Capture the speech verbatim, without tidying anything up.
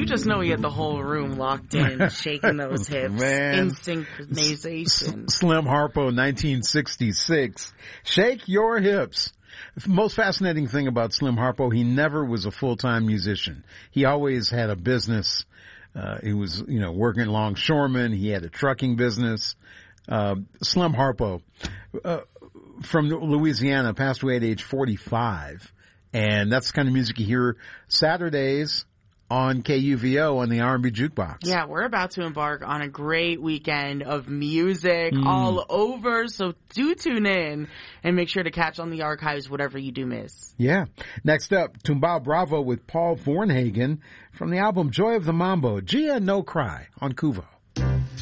just know he had the whole room locked in, shaking those hips Man. in synchronization. Slim Harpo, nineteen sixty-six. Shake your hips. The most fascinating thing about Slim Harpo, he never was a full-time musician. He always had a business. Uh, he was, you know, working longshoreman. He had a trucking business. Uh, Slim Harpo, uh, from Louisiana, passed away at age forty-five. And that's the kind of music you hear Saturdays on K U V O on the R and B Jukebox. Yeah, we're about to embark on a great weekend of music mm. all over, so do tune in and make sure to catch on the archives whatever you do miss. Yeah. Next up, Tumbao Bravo with Paul Vornhagen from the album Joy of the Mambo, Gia No Cry on Kuvo.